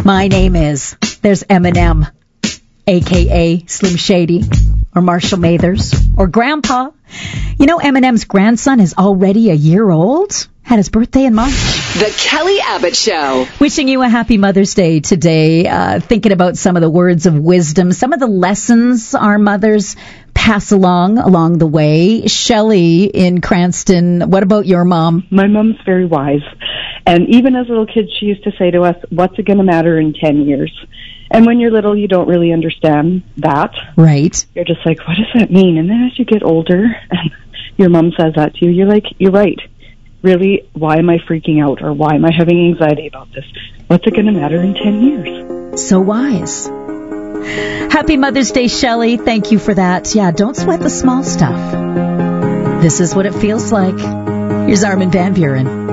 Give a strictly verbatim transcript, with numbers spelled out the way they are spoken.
My name is, there's Eminem, a k a. Slim Shady, or Marshall Mathers, or Grandpa. You know, Eminem's grandson is already a year old. Had his birthday in March. The Kelly Abbott Show. Wishing you a happy Mother's Day today. Uh, thinking about some of the words of wisdom, some of the lessons our mothers pass along along the way. Shelley in Cranston, what about your mom? My mom's very wise. And even as little kids, she used to say to us, what's it going to matter in ten years? And when you're little, you don't really understand that. Right. You're just like, what does that mean? And then as you get older, and your mom says that to you, you're like, you're right. Really, why am I freaking out? Or why am I having anxiety about this? What's it going to matter in ten years? So wise. Happy Mother's Day, Shelley. Thank you for that. Yeah, don't sweat the small stuff. This is what it feels like. Here's Armin van Buuren.